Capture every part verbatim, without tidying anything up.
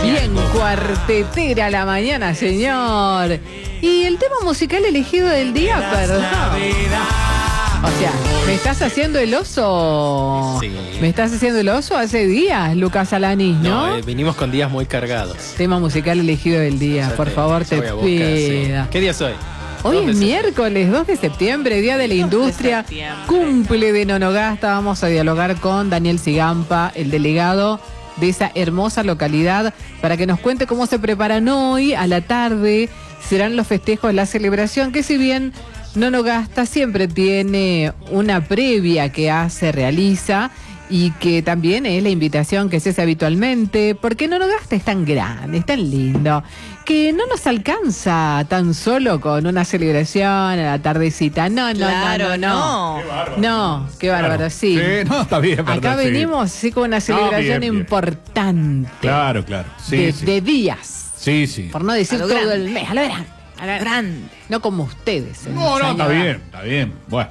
Bien cuartetera la mañana, señor. Y el tema musical elegido del día, perdón. O sea, ¿me estás haciendo el oso? Sí. ¿Me estás haciendo el oso hace días, Lucas Alanis, no? No, eh, venimos con días muy cargados. Tema musical elegido del día, Ya por te- favor, ya te voy a buscar, sí. pido. ¿Qué día es hoy? Hoy ¿Dónde es se- miércoles dos de septiembre, Día de la Industria, cumple de Nonogasta. Vamos a dialogar con Daniel Sigampa, el delegado de esa hermosa localidad, para que nos cuente cómo se preparan hoy. A la tarde serán los festejos, la celebración, que si bien Nonogasta siempre tiene una previa que hace, realiza, y que también es la invitación que se hace habitualmente, porque Nonogasta es tan grande, es tan lindo, que no nos alcanza tan solo con una celebración a la tardecita. No, no, Claro, no, no. no. No, qué bárbaro, Claro. sí. Sí, no, está bien, Acá verdad, sí. venimos sí con una celebración bien, bien. importante. Claro, claro. Sí, de, sí. de días. Sí, sí. Por no decir A lo todo grande. el mes, a lo grande. A lo Grande. No como ustedes. No, no, está señora. bien, está bien. Bueno.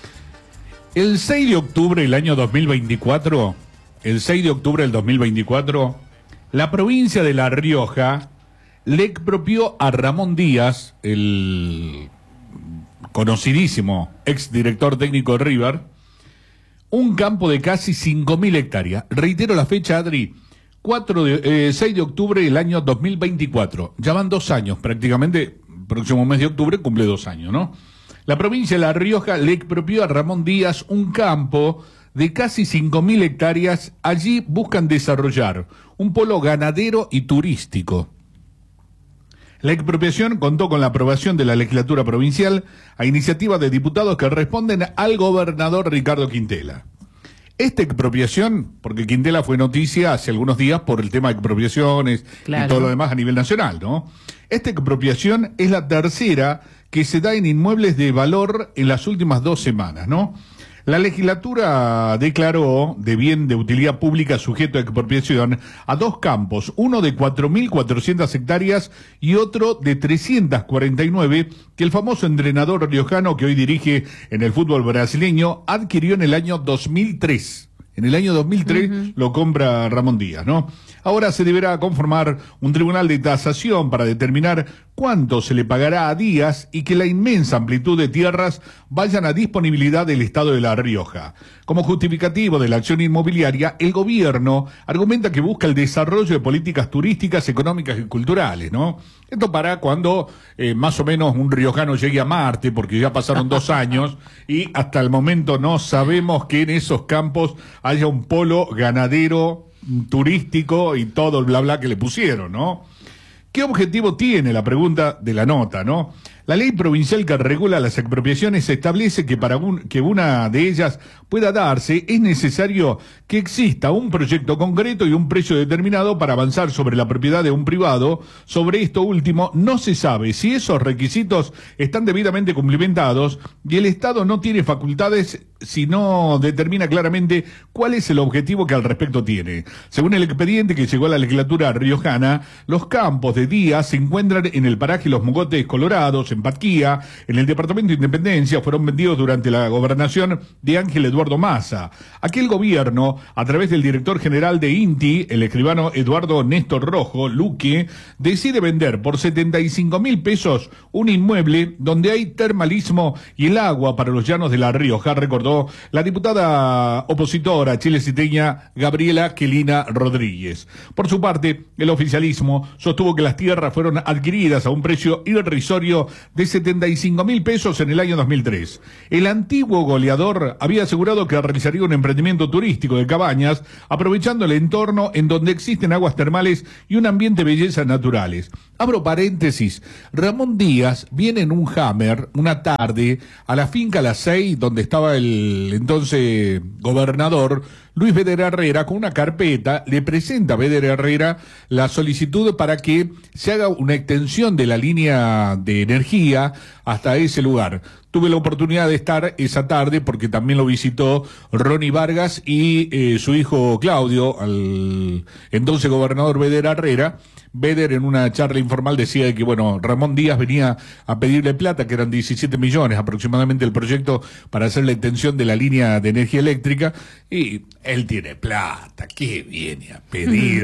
El seis de octubre del año dos mil veinticuatro, el seis de octubre del dos mil veinticuatro, la provincia de La Rioja le expropió a Ramón Díaz, el conocidísimo exdirector técnico de River, un campo de casi cinco mil hectáreas. Reitero la fecha, Adri, cuatro de, eh, seis de octubre del año dos mil veinticuatro. Ya van dos años, prácticamente, próximo mes de octubre cumple dos años, ¿no? La provincia de La Rioja le expropió a Ramón Díaz un campo de casi cinco mil hectáreas. Allí buscan desarrollar un polo ganadero y turístico. La expropiación contó con la aprobación de la legislatura provincial a iniciativa de diputados que responden al gobernador Ricardo Quintela. Esta expropiación, porque Quintela fue noticia hace algunos días por el tema de expropiaciones Claro. y todo lo demás a nivel nacional, ¿no? Esta expropiación es la tercera que se da en inmuebles de valor en las últimas dos semanas, ¿no? La legislatura declaró de bien de utilidad pública sujeto a expropiación a dos campos, uno de cuatro mil cuatrocientas hectáreas y otro de trescientas cuarenta y nueve, que el famoso entrenador riojano que hoy dirige en el fútbol brasileño adquirió en el año dos mil tres. En el año dos mil tres uh-huh. lo compra Ramón Díaz, ¿no? Ahora se deberá conformar un tribunal de tasación para determinar cuánto se le pagará a Díaz y que la inmensa amplitud de tierras vayan a disponibilidad del Estado de La Rioja. Como justificativo de la acción inmobiliaria, el gobierno argumenta que busca el desarrollo de políticas turísticas, económicas y culturales, ¿no? Esto para cuando eh, más o menos un riojano llegue a Marte, porque ya pasaron dos años y hasta el momento no sabemos que en esos campos haya un polo ganadero, turístico y todo el bla bla que le pusieron, ¿no? ¿Qué objetivo tiene la pregunta de la nota, no? La ley provincial que regula las expropiaciones establece que para un, que una de ellas pueda darse es necesario que exista un proyecto concreto y un precio determinado para avanzar sobre la propiedad de un privado. Sobre esto último no se sabe si esos requisitos están debidamente cumplimentados y el Estado no tiene facultades si no determina claramente cuál es el objetivo que al respecto tiene. Según el expediente que llegó a la legislatura riojana, los campos de Díaz se encuentran en el paraje Los Mogotes Colorados, en Patquía, en el departamento de Independencia. Fueron vendidos durante la gobernación de Ángel Eduardo Massa. Aquel gobierno, a través del director general de INTI, el escribano Eduardo Néstor Rojo, Luque, decide vender por setenta y cinco mil pesos un inmueble donde hay termalismo y el agua para los llanos de La Rioja, recordó la diputada opositora chileciteña Gabriela Quelina Rodríguez. Por su parte, el oficialismo sostuvo que las tierras fueron adquiridas a un precio irrisorio de setenta y cinco mil pesos en el año dos mil tres. El antiguo goleador había asegurado que realizaría un emprendimiento turístico de cabañas, aprovechando el entorno en donde existen aguas termales y un ambiente de bellezas naturales. Abro paréntesis, Ramón Díaz viene en un Hammer una tarde a la finca a las seis, donde estaba el entonces gobernador Luis Beder Herrera, con una carpeta, le presenta a Beder Herrera la solicitud para que se haga una extensión de la línea de energía hasta ese lugar. Tuve la oportunidad de estar esa tarde porque también lo visitó Ronnie Vargas y eh, su hijo Claudio, al entonces gobernador Beder Herrera. Beder en una charla informal decía de que, bueno, Ramón Díaz venía a pedirle plata, que eran diecisiete millones aproximadamente el proyecto para hacer la extensión de la línea de energía eléctrica, y él tiene plata, ¿qué viene a pedir?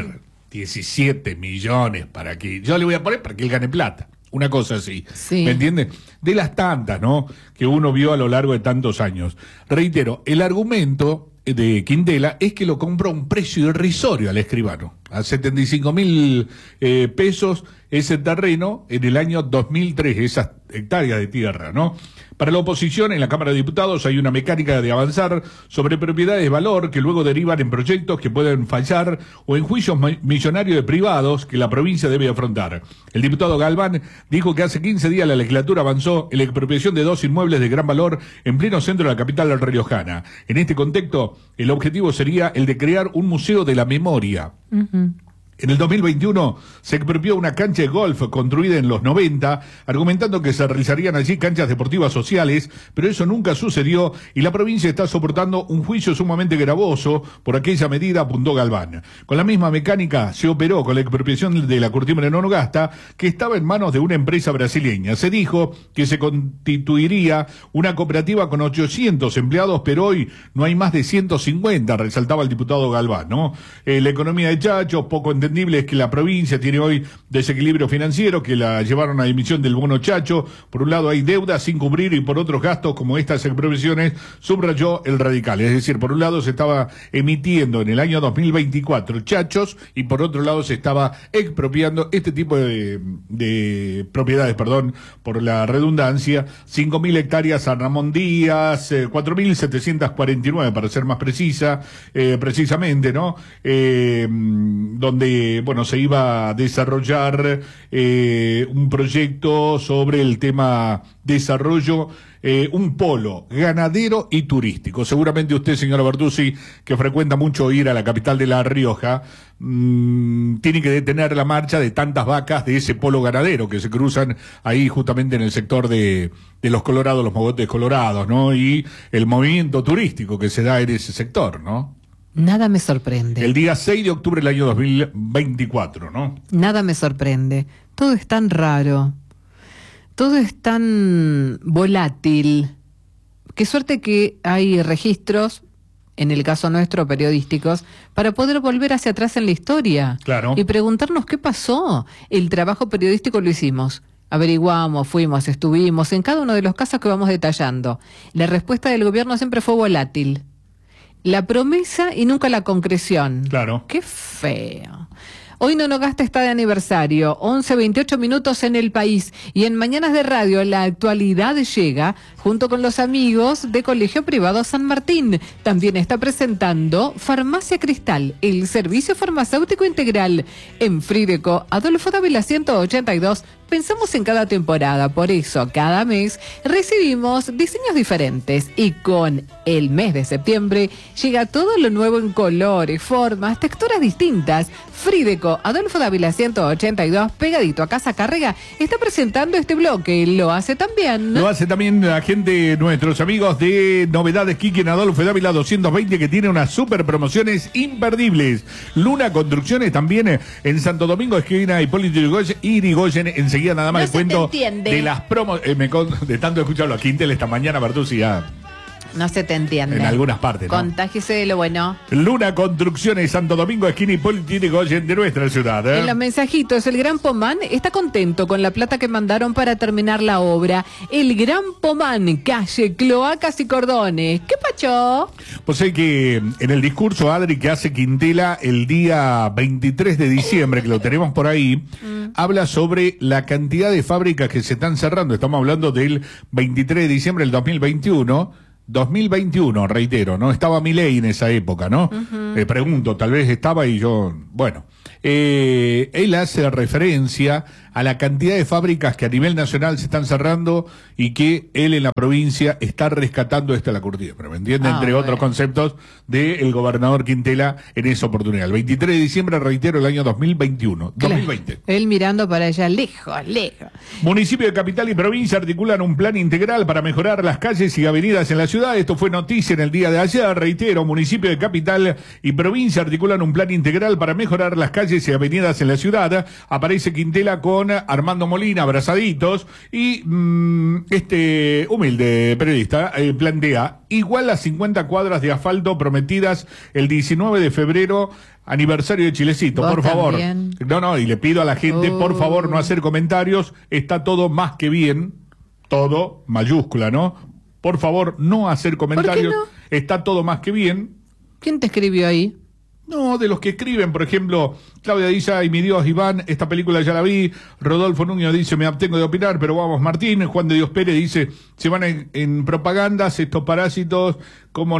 diecisiete millones para que, yo le voy a poner para que él gane plata. Una cosa así, sí. ¿Me entiende? De las tantas, ¿no?, que uno vio a lo largo de tantos años. Reitero, el argumento de Quintela es que lo compró a un precio irrisorio al escribano, a setenta y cinco mil eh, pesos ese terreno en el año dos mil tres, esas hectáreas de tierra, ¿no? Para la oposición, en la Cámara de Diputados hay una mecánica de avanzar sobre propiedades de valor que luego derivan en proyectos que pueden fallar o en juicios millonarios de privados que la provincia debe afrontar. El diputado Galván dijo que hace quince días la legislatura avanzó en la expropiación de dos inmuebles de gran valor en pleno centro de la capital riojana. En este contexto, el objetivo sería el de crear un museo de la memoria. Uh-huh. En el dos mil veintiuno se expropió una cancha de golf construida en los noventa, argumentando que se realizarían allí canchas deportivas sociales, pero eso nunca sucedió y la provincia está soportando un juicio sumamente gravoso por aquella medida, apuntó Galván. Con la misma mecánica se operó con la expropiación de la Curtiembre Nonogasta, que estaba en manos de una empresa brasileña. Se dijo que se constituiría una cooperativa con ochocientos empleados, pero hoy no hay más de ciento cincuenta, resaltaba el diputado Galván, ¿no? Eh, la economía de Chacho, poco entendible es que la provincia tiene hoy desequilibrio financiero que la llevaron a la emisión del bono Chacho. Por un lado hay deuda sin cubrir y por otros gastos como estas expropiaciones, subrayó el radical. Es decir, por un lado se estaba emitiendo en el año dos mil veinticuatro Chachos y por otro lado se estaba expropiando este tipo de, de propiedades, perdón, por la redundancia, cinco mil hectáreas San Ramón Díaz, eh, cuatro mil setecientos cuarenta y nueve para ser más precisa, eh, precisamente, ¿no? Eh, donde bueno, se iba a desarrollar eh, un proyecto sobre el tema desarrollo, eh, un polo ganadero y turístico. Seguramente usted, señora Bertuzzi, que frecuenta mucho ir a la capital de La Rioja, mmm, tiene que detener la marcha de tantas vacas de ese polo ganadero que se cruzan ahí justamente en el sector de, de los Colorados, los mogotes colorados, ¿no? Y el movimiento turístico que se da en ese sector, ¿no? Nada me sorprende. El día seis de octubre del año dos mil veinticuatro, ¿no? Nada me sorprende. Todo es tan raro. Todo es tan volátil. Qué suerte que hay registros, en el caso nuestro, periodísticos, para poder volver hacia atrás en la historia. Claro. Y preguntarnos qué pasó. El trabajo periodístico lo hicimos. Averiguamos, fuimos, estuvimos, en cada uno de los casos que vamos detallando. La respuesta del gobierno siempre fue volátil. La promesa y nunca la concreción. Claro. Qué feo. Hoy Nonogasta está de aniversario, once veintiocho minutos en el país. Y en Mañanas de Radio, la actualidad llega junto con los amigos de Colegio Privado San Martín. También está presentando Farmacia Cristal, el servicio farmacéutico integral. En Frideco, Adolfo Dávila ciento ochenta y dos. Pensamos en cada temporada, por eso cada mes recibimos diseños diferentes y con el mes de septiembre llega todo lo nuevo en colores, formas, texturas distintas. Frideco, Adolfo Dávila ciento ochenta y dos, pegadito a Casa Cárrega, está presentando este bloque. Lo hace también. Lo hace también la gente, nuestros amigos de Novedades Kiki en Adolfo Dávila doscientos veinte, que tiene unas super promociones imperdibles. Luna Construcciones también en Santo Domingo, esquina Hipólito Yrigoyen, en seguida nada más no el cuento entiende. de las promos, eh, me con, de tanto escucharlo a Quintel esta mañana, Bertuzzi, ya no se te entiende. En algunas partes, ¿no? Contágiese de lo bueno. Luna Construcciones, Santo Domingo, esquina Hipólito Yrigoyen de nuestra ciudad, ¿eh? En los mensajitos, el Gran Pomán está contento con la plata que mandaron para terminar la obra. El Gran Pomán, calle, cloacas y cordones. ¿Qué pacho? Pues hay que, en el discurso, Adri, que hace Quintela el día veintitrés de diciembre, que lo tenemos por ahí, mm. habla sobre la cantidad de fábricas que se están cerrando. Estamos hablando del veintitrés de diciembre del dos mil veintiuno. dos mil veintiuno, reitero, ¿no? Estaba Milei en esa época, ¿no? Uh-huh. Me pregunto, tal vez estaba y yo... Bueno, eh, él hace referencia a la cantidad de fábricas que a nivel nacional se están cerrando y que él en la provincia está rescatando esta la Curtiembre, ¿me entiende? Ah, Entre bueno. otros conceptos del gobernador Quintela en esa oportunidad. El veintitrés de diciembre, reitero, el año dos mil veintiuno. Claro. dos mil veinte. Él mirando para allá, lejos, lejos. Municipio de Capital y Provincia articulan un plan integral para mejorar las calles y avenidas en la ciudad. Esto fue noticia en el día de ayer. Reitero, Municipio de Capital y Provincia articulan un plan integral para mejorar las calles y avenidas en la ciudad. Aparece Quintela con Armando Molina, abrazaditos, y mmm, este humilde periodista eh, plantea igual las cincuenta cuadras de asfalto prometidas el diecinueve de febrero aniversario de Chilecito, ¿Vos por favor. también? No, no, y le pido a la gente, Uh. por favor, no hacer comentarios. Está todo más que bien. Todo, mayúscula, ¿no? Por favor, no hacer comentarios. no? Está todo más que bien. ¿Quién te escribió ahí? No, de los que escriben, por ejemplo, Claudia dice, ay, mi Dios, Iván, esta película ya la vi. Rodolfo Nuño dice, me abstengo de opinar, pero vamos, Martín. Juan de Dios Pérez dice, se van en, en propagandas estos parásitos, ¿cómo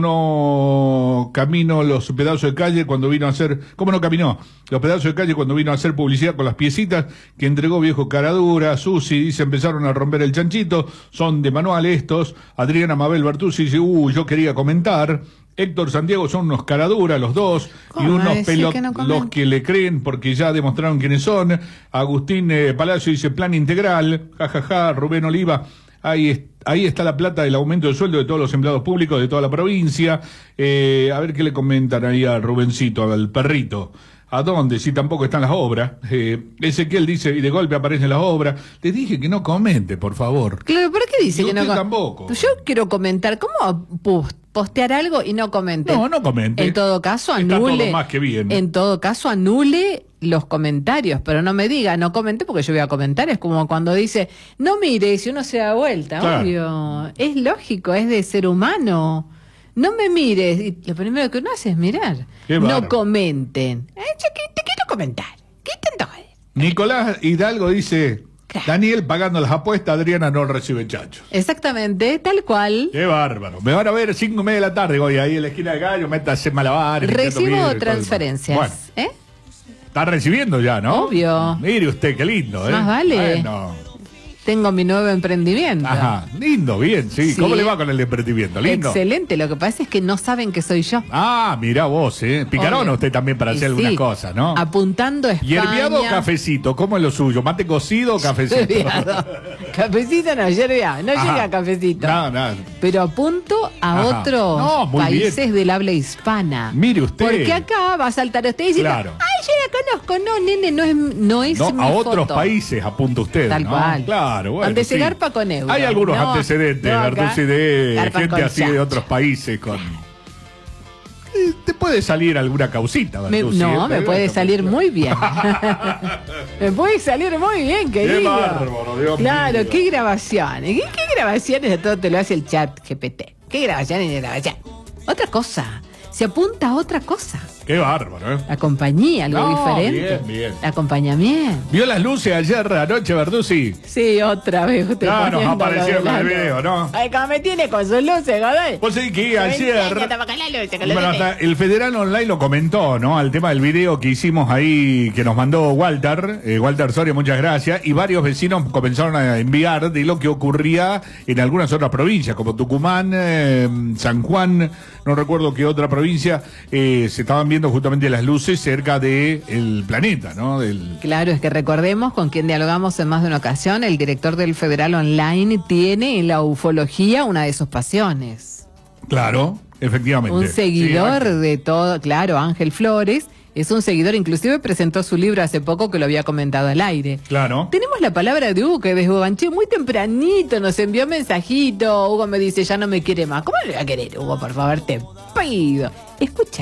no camino los pedazos de calle cuando vino a hacer, cómo no caminó los pedazos de calle cuando vino a hacer publicidad con las piecitas que entregó viejo Caradura? Susi dice, empezaron a romper el chanchito, son de manual estos. Adriana Mabel Bertuzzi dice, uh, yo quería comentar. Héctor Santiago son unos caraduras los dos y ¿Cómo unos decir pelos que no los comenta? que le creen porque ya demostraron quiénes son. Agustín eh, Palacio dice plan integral, jajaja. Ja, ja. Rubén Oliva, ahí, es, ahí está la plata del aumento del sueldo de todos los empleados públicos de toda la provincia. Eh, a ver qué le comentan ahí a Rubencito, al perrito. ¿A dónde? Si tampoco están las obras. Eh, Ezequiel dice, y de golpe aparecen las obras. Les dije que no comente, por favor. Claro, ¿por qué dice Y que no? usted com- tampoco. Yo quiero comentar, ¿cómo pu- postear algo y no comente? No, no comente. En todo caso, Está anule. todo más que bien. En todo caso, anule los comentarios, pero no me diga, no comente porque yo voy a comentar. Es como cuando dice, no mire, si uno se da vuelta, Claro. obvio. Es lógico, es de ser humano. No me mires. Y lo primero que uno hace es mirar. Qué No bárbaro. comenten. Ay, yo que- te quiero comentar. ¿Qué tanto joder? Nicolás Hidalgo dice, Claro. Daniel pagando las apuestas, Adriana no recibe chachos. Exactamente, tal cual. Qué bárbaro. Me van a ver cinco y media de la tarde, voy ahí en la esquina del gallo, métase malabares. intento Recibo vidrio y todo el transferencias. Bueno, ¿Eh? está recibiendo ya, ¿no? Obvio. Mire usted, qué lindo, ¿eh? Más vale. Bueno. Tengo mi nuevo emprendimiento. Ajá, lindo, bien, sí. Sí. ¿Cómo le va con el emprendimiento? Lindo. Excelente, lo que pasa es que no saben que soy yo. Ah, mira vos, ¿eh? Picarón Obvio. usted también para Y hacer sí, algunas cosas, ¿no? Apuntando a España. ¿Hierviado o cafecito? ¿Cómo es lo suyo? ¿Mate cocido o cafecito? Yerbiado. Cafecito no, yerbiado. No Ajá. llega a cafecito. No, no. Pero apunto a Ajá. otros No, muy países bien. del habla hispana. Mire usted. Porque acá va a saltar usted diciendo, Claro. ay, yo la conozco. No, nene, no es, no es No, mi a otros foto. países apunta usted, Tal ¿no? cual. Claro, bueno. Donde se sí. garpa con euro. Hay algunos No, antecedentes, no acá, Bertuzzi, de garpa gente con así de chacho. otros países con... Eh, Te puede salir alguna causita, Me- Bertuzzi, no, ¿eh? me puede salir muy bien. Me puede salir muy bien, querido. bárbaro, Dios Claro, mío. qué grabaciones. ¿Qué, qué grabaciones de todo te lo hace el chat G P T? ¿Qué grabaciones de grabación? Otra cosa. Se apunta a otra cosa. Qué bárbaro, ¿eh? La compañía, algo No, diferente. bien, bien. Acompañamiento. ¿Vio las luces ayer anoche, Bertuzzi? Sí, otra vez usted Ya nos poniendo apareció lo de con el la video, luz. ¿no? Ay, como me tiene con sus luces, Godoy. Vos sabés que Me ayer... encanta con la luz, con la Bueno, luz. hasta el Federal Online lo comentó, ¿no? Al tema del video que hicimos ahí, que nos mandó Walter, eh, Walter Soria, muchas gracias, y varios vecinos comenzaron a enviar de lo que ocurría en algunas otras provincias, como Tucumán, eh, San Juan, no recuerdo qué otra provincia, eh, se estaban viendo justamente las luces cerca del planeta, ¿no? Del... Claro, es que recordemos con quien dialogamos en más de una ocasión, el director del Federal Online tiene en la ufología una de sus pasiones. Claro, efectivamente. Un seguidor Sí, de todo, claro, Ángel Flores, es un seguidor, inclusive presentó su libro hace poco que lo había comentado al aire. claro. Tenemos la palabra de Hugo, que desde Guanché muy tempranito nos envió un mensajito. Hugo me dice, ya no me quiere más. ¿Cómo le va a querer, Hugo? Por favor, te pido. Escucha.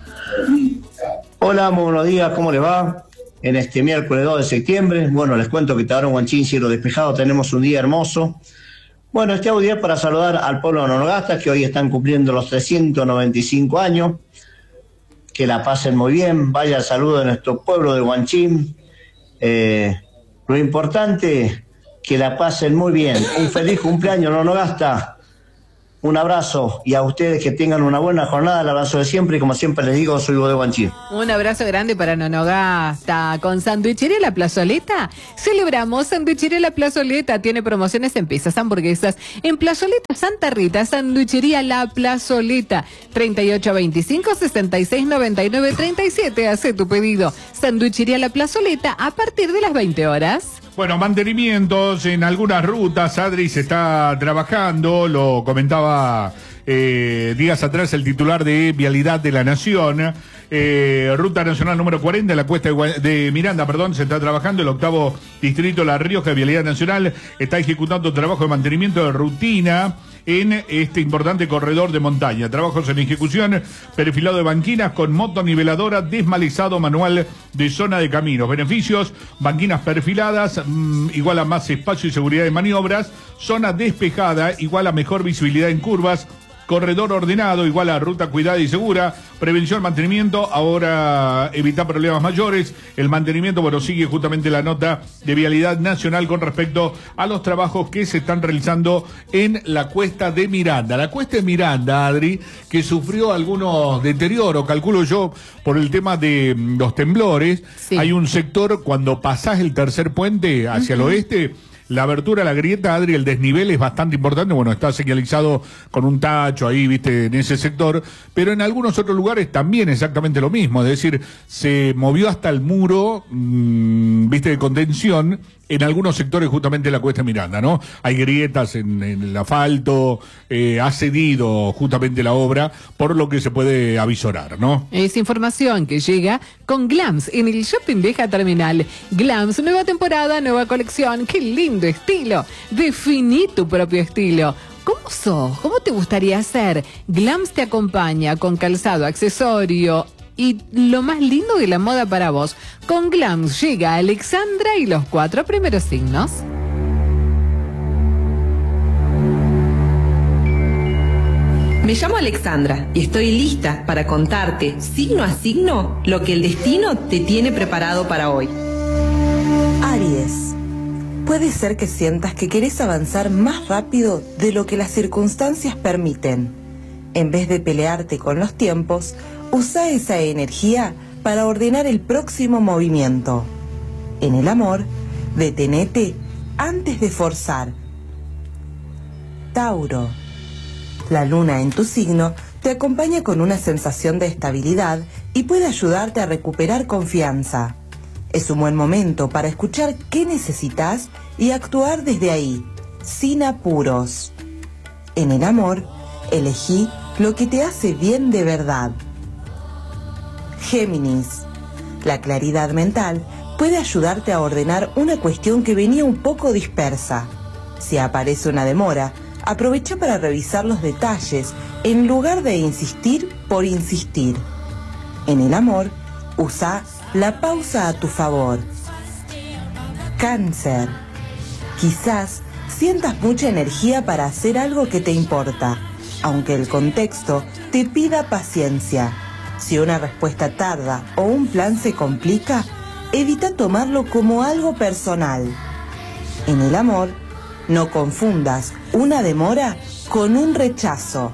Hola, muy buenos días, ¿cómo le va? En este miércoles dos de septiembre, bueno, les cuento que Tabarón Guanchín, cielo despejado, tenemos un día hermoso. Bueno, este audio es para saludar al pueblo de Nonogasta, que hoy están cumpliendo los trescientos noventa y cinco años. Que la pasen muy bien, vaya el saludo de nuestro pueblo de Guanchín. Eh, lo importante, que la pasen muy bien. Un feliz cumpleaños, Nonogasta. Un abrazo y a ustedes que tengan una buena jornada, el abrazo de siempre y como siempre les digo, soy Hugo de Guanchín. Un abrazo grande para Nonogasta. Con Sanduichería La Plazoleta celebramos. Sanduichería La Plazoleta tiene promociones en pizzas, hamburguesas. En Plazoleta Santa Rita, Sanduichería La Plazoleta. treinta y ocho veinticinco, sesenta y seis noventa y nueve, treinta y siete. Hace tu pedido. Sanduichería La Plazoleta a partir de las veinte horas. Bueno, mantenimientos en algunas rutas, Adri se está trabajando, lo comentaba eh, días atrás el titular de Vialidad de la Nación. Eh, Ruta Nacional número cuarenta, la cuesta de, Gua- de Miranda, perdón, se está trabajando. El octavo distrito La Rioja de Vialidad Nacional está ejecutando trabajo de mantenimiento de rutina en este importante corredor de montaña. Trabajos en ejecución, perfilado de banquinas con motoniveladora, desmalizado manual de zona de caminos. Beneficios: banquinas perfiladas, mmm, igual a más espacio y seguridad de maniobras. Zona despejada, igual a mejor visibilidad en curvas. Corredor ordenado, igual a ruta cuidada y segura. Prevención, mantenimiento, ahora evitar problemas mayores. El mantenimiento, bueno, sigue justamente la nota de Vialidad Nacional con respecto a los trabajos que se están realizando en la cuesta de Miranda. La cuesta de Miranda, Adri, que sufrió algunos deterioros, calculo yo, por el tema de mm, los temblores. Sí. Hay un sector, cuando pasás el tercer puente hacia uh-huh. el oeste, la abertura, la grieta, Adri, el desnivel es bastante importante. Bueno, está señalizado con un tacho ahí, viste, en ese sector. Pero en algunos otros lugares también exactamente lo mismo. Es decir, se movió hasta el muro, mmm, viste, de contención en algunos sectores justamente de la cuesta de Miranda, ¿no? Hay grietas en, en el asfalto, eh, ha cedido justamente la obra, por lo que se puede avisorar, ¿no? Es información que llega con Glams en el Shopping Vieja Terminal. Glams, nueva temporada, nueva colección. ¡Qué lindo estilo! Definí tu propio estilo. ¿Cómo sos? ¿Cómo te gustaría ser? Glams te acompaña con calzado, accesorio y lo más lindo de la moda para vos. Con Glams llega Alexandra y los cuatro primeros signos. Me llamo Alexandra y estoy lista para contarte, signo a signo, lo que el destino te tiene preparado para hoy. Aries. Puede ser que sientas que querés avanzar más rápido de lo que las circunstancias permiten. En vez de pelearte con los tiempos, usa esa energía para ordenar el próximo movimiento. En el amor, detenete antes de forzar. Tauro. La luna en tu signo te acompaña con una sensación de estabilidad y puede ayudarte a recuperar confianza. Es un buen momento para escuchar qué necesitas y actuar desde ahí, sin apuros. En el amor, elegí lo que te hace bien de verdad. Géminis. La claridad mental puede ayudarte a ordenar una cuestión que venía un poco dispersa. Si aparece una demora, aprovecha para revisar los detalles en lugar de insistir por insistir. En el amor, usa la pausa a tu favor. Cáncer. Quizás sientas mucha energía para hacer algo que te importa, aunque el contexto te pida paciencia. Si una respuesta tarda o un plan se complica, evita tomarlo como algo personal. En el amor, no confundas una demora con un rechazo.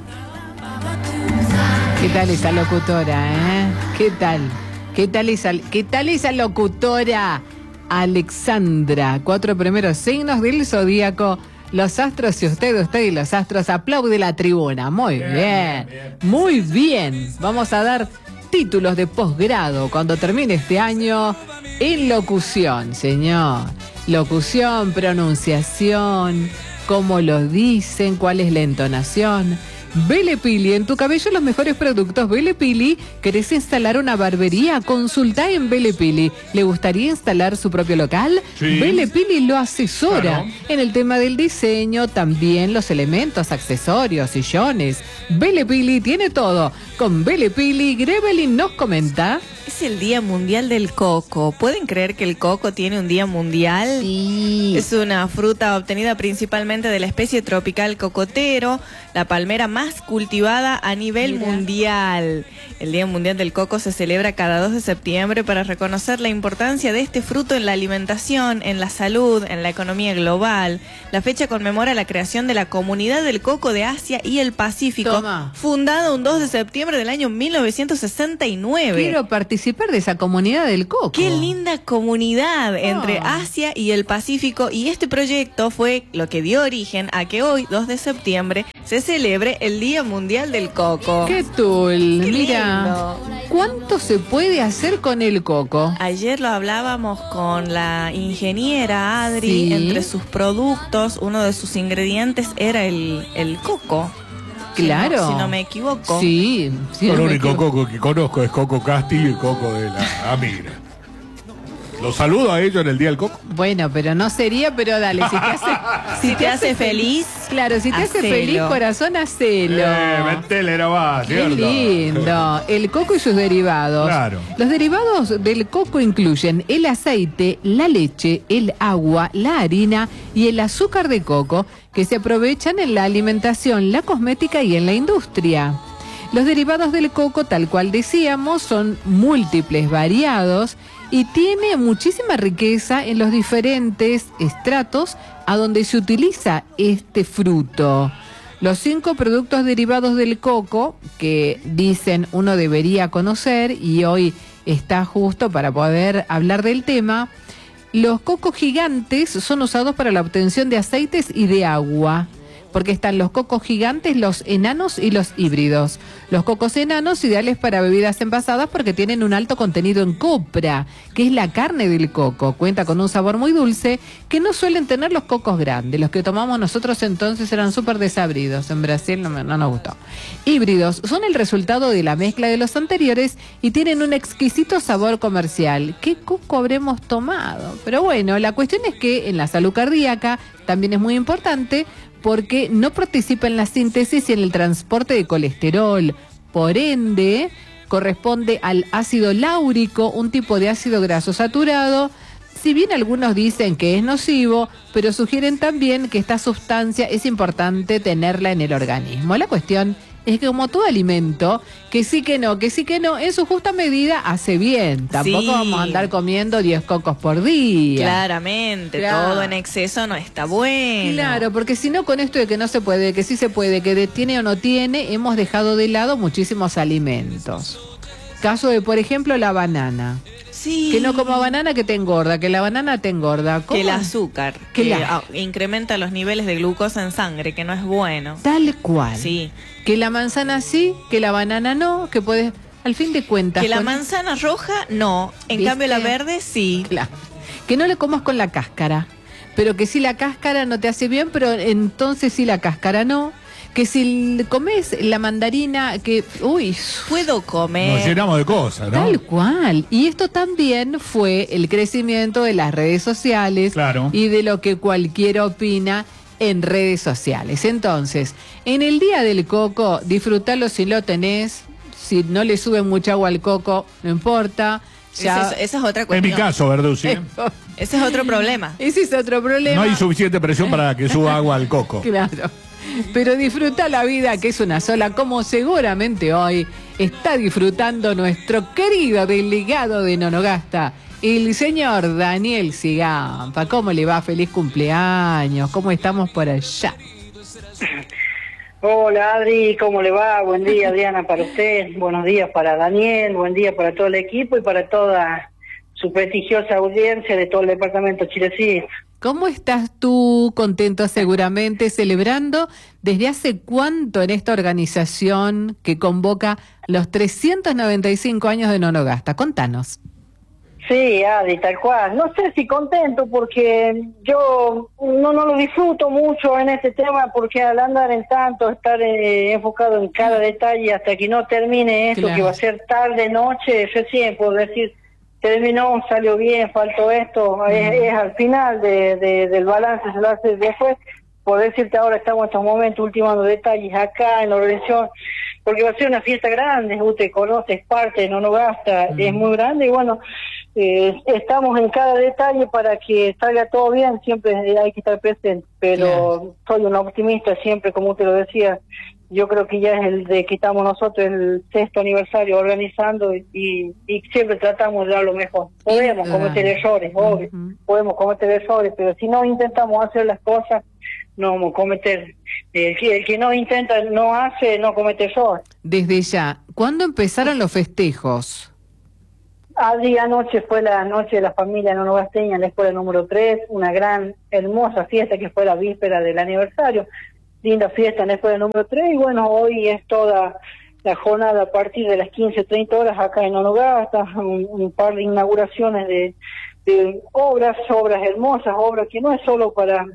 ¿Qué tal esa locutora, eh? ¿Qué tal? ¿Qué tal esa, qué tal esa locutora? Alexandra, cuatro primeros signos del zodíaco. Los astros, y usted, usted y los astros, aplaude la tribuna. Muy bien, bien, bien, muy bien. Vamos a dar títulos de posgrado cuando termine este año en locución, señor. Locución, pronunciación, cómo lo dicen, cuál es la entonación. Belle Pili, en tu cabello los mejores productos Belle Pili. ¿Querés instalar una barbería? Consulta en Belle Pili. ¿Le gustaría instalar su propio local? Sí. Belle Pili lo asesora. Claro. En el tema del diseño, también los elementos, accesorios, sillones. Belle Pili tiene todo. Con Belle Pili, Grevelin nos comenta. Es el Día Mundial del Coco. ¿Pueden creer que el coco tiene un día mundial? Sí. Es una fruta obtenida principalmente de la especie tropical cocotero, la palmera más cultivada a nivel Mira. mundial. El Día Mundial del Coco se celebra cada dos de septiembre para reconocer la importancia de este fruto en la alimentación, en la salud, en la economía global. La fecha conmemora la creación de la Comunidad del Coco de Asia y el Pacífico, Toma. fundada un dos de septiembre del año mil novecientos sesenta y nueve. Quiero participar de esa comunidad del coco. Qué linda comunidad oh. entre Asia y el Pacífico, y este proyecto fue lo que dio origen a que hoy, dos de septiembre, se celebre el Día Mundial del Coco. ¡Qué tul! Qué Mira, lindo. ¿Cuánto se puede hacer con el coco? Ayer lo hablábamos con la ingeniera Adri. Sí. Entre sus productos, uno de sus ingredientes era el, el coco. claro. Si no, si no me equivoco. Sí, sí. El no me único equivoco. Coco que conozco es Coco Castillo y Coco de la Amigra. Los saludo a ellos en el Día del Coco. Bueno, pero no sería, pero dale, si te hace, Si te hace feliz, claro, si te hace hacelo. feliz, corazón, hacelo. Eh, Ventele nomás, Qué ¿cierto? lindo. El coco y sus derivados. Claro. Los derivados del coco incluyen el aceite, la leche, el agua, la harina y el azúcar de coco, que se aprovechan en la alimentación, la cosmética y en la industria. Los derivados del coco, tal cual decíamos, son múltiples, variados y tiene muchísima riqueza en los diferentes estratos a donde se utiliza este fruto. Los cinco productos derivados del coco que dicen uno debería conocer, y hoy está justo para poder hablar del tema. Los cocos gigantes son usados para la obtención de aceites y de agua, porque están los cocos gigantes, los enanos y los híbridos. Los cocos enanos ideales para bebidas envasadas porque tienen un alto contenido en copra, que es la carne del coco. Cuenta con un sabor muy dulce que no suelen tener los cocos grandes. Los que tomamos nosotros entonces eran súper desabridos. En Brasil no, no nos gustó. Híbridos son el resultado de la mezcla de los anteriores y tienen un exquisito sabor comercial. ¿Qué coco habremos tomado? Pero bueno, la cuestión es que en la salud cardíaca también es muy importante, porque no participa en la síntesis y en el transporte de colesterol. Por ende, corresponde al ácido láurico, un tipo de ácido graso saturado. Si bien algunos dicen que es nocivo, pero sugieren también que esta sustancia es importante tenerla en el organismo. La cuestión es que, como todo alimento, que sí que no, que sí que no, en su justa medida hace bien. Tampoco Sí. vamos a andar comiendo diez cocos por día. Claramente, Claro. todo en exceso no está bueno. Claro, porque si no, con esto de que no se puede, que sí se puede, que de- tiene o no tiene, hemos dejado de lado muchísimos alimentos. Caso de, por ejemplo, la banana. Sí. Que no como banana que te engorda, que la banana te engorda. ¿Cómo? Que el azúcar, Que que, la- ah, incrementa los niveles de glucosa en sangre, que no es bueno. Tal cual. Sí. Que la manzana sí, que la banana no, que puedes, al fin de cuentas. Que la con- manzana roja, no. En ¿Viste? cambio, la verde, sí. Claro. Que no le comas con la cáscara, pero que si la cáscara no te hace bien, pero entonces sí la cáscara no. Que si comes la mandarina, que, uy, Puedo comer. Nos llenamos de cosas, ¿no? tal cual. Y esto también fue el crecimiento de las redes sociales, Claro. y de lo que cualquiera opina en redes sociales. Entonces, en el Día del Coco, disfrutalo si lo tenés. Si no le sube mucha agua al coco, no importa. Ya- Esa es, esa es otra En cuestión. mi caso, Verducci, Ese es otro problema. Ese es otro problema. no hay suficiente presión para que suba agua al coco. Claro. Pero disfruta la vida, que es una sola, como seguramente hoy está disfrutando nuestro querido delegado de Nonogasta, el señor Daniel Sigampa. ¿Cómo le va? Feliz cumpleaños. ¿Cómo estamos por allá? Hola Adri, ¿cómo le va? Buen día Diana para usted, buenos días para Daniel, buen día para todo el equipo y para toda su prestigiosa audiencia de todo el departamento Chilecito. ¿Cómo estás tú? Contento seguramente, celebrando. ¿Desde hace cuánto en esta organización que convoca los trescientos noventa y cinco años de Nonogasta? Contanos. Sí, Adri, tal cual. No sé si contento porque yo no, no lo disfruto mucho en este tema porque al andar en tanto, estar eh, enfocado en cada detalle hasta que no termine esto, Claro. que va a ser tarde, noche, recién puedo decir, terminó, salió bien, faltó esto, mm. es, es al final de, de, del balance, se lo hace después. Por decirte ahora estamos en estos momentos ultimando detalles acá en la organización, porque va a ser una fiesta grande, usted conoce, es parte de Nonogasta, mm. es muy grande y bueno, eh, estamos en cada detalle para que salga todo bien, siempre hay que estar presente, pero claro. Soy un optimista siempre, como usted lo decía, yo creo que ya es el de que estamos nosotros el sexto aniversario organizando y, y siempre tratamos de dar lo mejor. Podemos cometer errores, obvio, uh-huh. podemos cometer errores, pero si no intentamos hacer las cosas, no vamos a cometer. El que, el que no intenta, no hace, no comete errores. Desde ya, ¿cuándo empezaron los festejos? Adri, anoche fue la noche de la familia nonogasteña en la escuela número tres, una gran, hermosa fiesta que fue la víspera del aniversario. Linda fiesta en la escuela número tres y bueno, hoy es toda la jornada a partir de las quince, treinta horas acá en Nonogasta, un, un par de inauguraciones de, de obras, obras hermosas, obras que no es solo para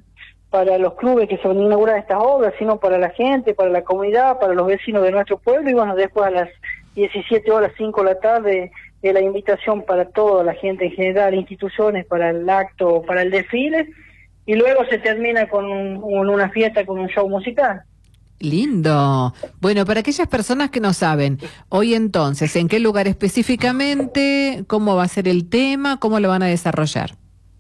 para los clubes que se van a inaugurar estas obras, sino para la gente, para la comunidad, para los vecinos de nuestro pueblo. Y bueno, después a las diecisiete horas, cinco de la tarde, de la invitación para toda la gente en general, instituciones, para el acto, para el desfile, y luego se termina con, un, con una fiesta, con un show musical. Lindo. Bueno, para aquellas personas que no saben, hoy entonces, ¿en qué lugar específicamente? ¿Cómo va a ser el tema? ¿Cómo lo van a desarrollar?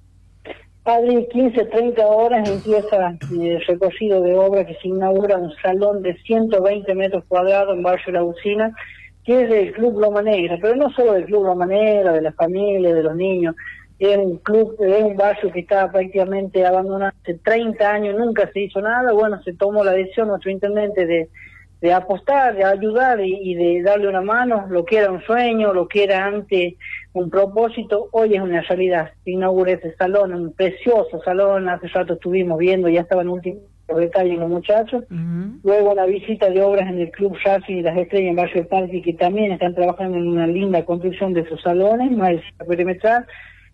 Padre, quince, treinta horas empieza el recorrido de obra que se inaugura un salón de ciento veinte metros cuadrados en Barrio La Usina, que es del Club Loma Negra, pero no solo del Club Loma Negra, de la familia, de los niños. Es un club, es un barrio que estaba prácticamente abandonado hace treinta años, nunca se hizo nada. Bueno, se tomó la decisión nuestro intendente de, de apostar, de ayudar y, y de darle una mano. Lo que era un sueño, lo que era antes un propósito, hoy es una realidad. Se inaugura este salón, un precioso salón. Hace rato estuvimos viendo, ya estaban últimos detalles los muchachos. Uh-huh. Luego la visita de obras en el Club Racing y las Estrellas en Barrio del Parque, que también están trabajando en una linda construcción de sus salones, más el perimetral.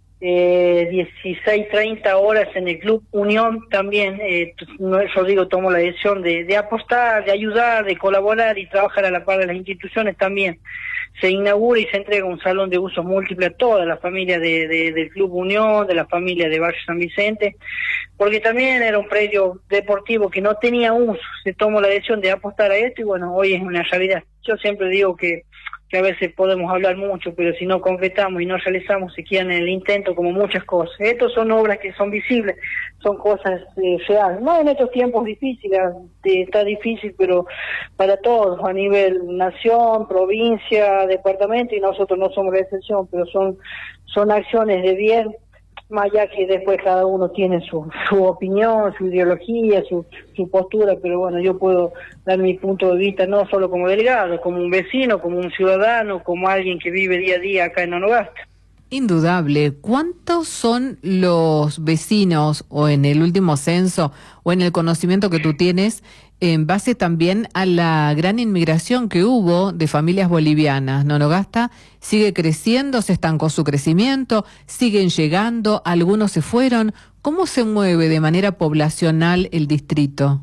Eh, dieciséis, treinta horas en el Club Unión también, eh, Rodrigo tomó la decisión de, de apostar, de ayudar, de colaborar y trabajar a la par de las instituciones también. Se inaugura y se entrega un salón de usos múltiples a toda la familia de, de, del Club Unión, de la familia de Barrio San Vicente, porque también era un predio deportivo que no tenía uso. Se tomó la decisión de apostar a esto y bueno, hoy es una realidad. Yo siempre digo que que a veces podemos hablar mucho, pero si no concretamos y no realizamos, se quedan en el intento como muchas cosas. Estas son obras que son visibles, son cosas eh, reales. No en estos tiempos difíciles, eh, está difícil, pero para todos, a nivel nación, provincia, departamento, y nosotros no somos la excepción, pero son, son acciones de bien, más allá que después cada uno tiene su, su opinión, su ideología, su, su postura, pero bueno, yo puedo dar mi punto de vista no solo como delegado, como un vecino, como un ciudadano, como alguien que vive día a día acá en Onogasta. Indudable. ¿Cuántos son los vecinos, o en el último censo, o en el conocimiento que tú tienes, en base también a la gran inmigración que hubo de familias bolivianas? Nonogasta sigue creciendo, se estancó su crecimiento, siguen llegando, algunos se fueron. ¿Cómo se mueve de manera poblacional el distrito?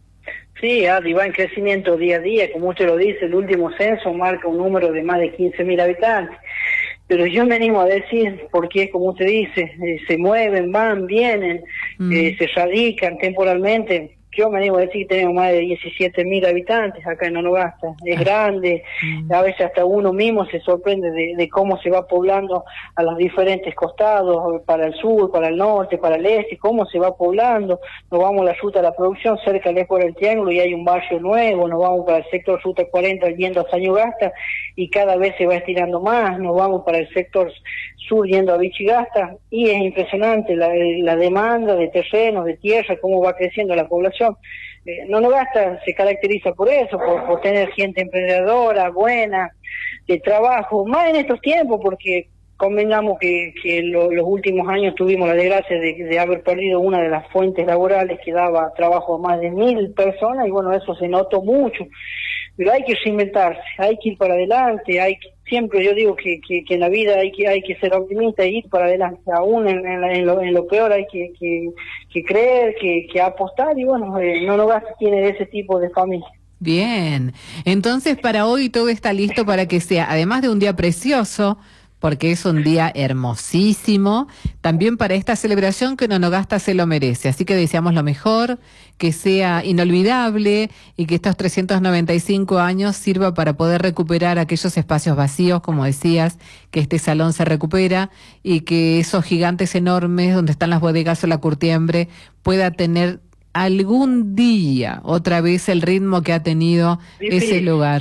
Sí, Adi, va en crecimiento día a día, como usted lo dice, el último censo marca un número de más de quince mil habitantes. Pero yo me animo a decir, porque como usted dice, eh, se mueven, van, vienen, mm. eh, se radican temporalmente. Yo me animo a decir que tenemos más de diecisiete mil habitantes acá en Onogasta. Es grande, mm. a veces hasta uno mismo se sorprende de, de cómo se va poblando a los diferentes costados, para el sur, para el norte, para el este, cómo se va poblando. Nos vamos a la ruta de la producción, cerca del Expo del Triángulo, y hay un barrio nuevo. Nos vamos para el sector ruta cuarenta, yendo a Sañugasta, y cada vez se va estirando más. Nos vamos para el sector sur, yendo a Vichigasta, y es impresionante la, la demanda de terrenos, de tierra, cómo va creciendo la población. Eh, Nonogasta se caracteriza por eso, por, por tener gente emprendedora, buena, de trabajo, más en estos tiempos, porque convengamos que, que lo, los últimos años tuvimos la desgracia de, de haber perdido una de las fuentes laborales que daba trabajo a más de mil personas, y bueno, eso se notó mucho. Pero hay que reinventarse, hay que ir para adelante, hay que, siempre yo digo que, que, que en la vida hay que hay que ser optimista e ir para adelante, aún en, en, en, lo, en lo peor hay que, que, que creer, que, que apostar, y bueno, eh, Nonogasta tiene ese tipo de familia. Bien, entonces para hoy todo está listo para que sea, además de un día precioso, porque es un día hermosísimo, también para esta celebración que Nonogasta se lo merece. Así que deseamos lo mejor, que sea inolvidable y que estos trescientos noventa y cinco años sirva para poder recuperar aquellos espacios vacíos, como decías, que este salón se recupera, y que esos gigantes enormes donde están las bodegas o la curtiembre pueda tener algún día otra vez el ritmo que ha tenido Difícil. ese lugar.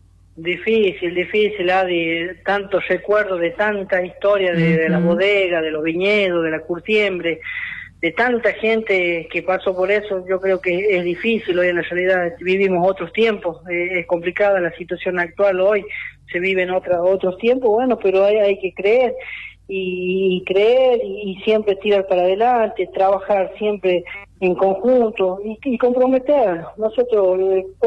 Difícil, difícil, Adi, tantos recuerdos de tanta historia de, uh-huh. de la bodega, de los viñedos, de la curtiembre, de tanta gente que pasó por eso. Yo creo que es difícil hoy, en la realidad vivimos otros tiempos, eh, es complicada la situación actual hoy, se vive en otra, otros tiempos, bueno, pero hay, hay que creer y, y creer y, y siempre tirar para adelante, trabajar siempre en conjunto y, y comprometernos. Nosotros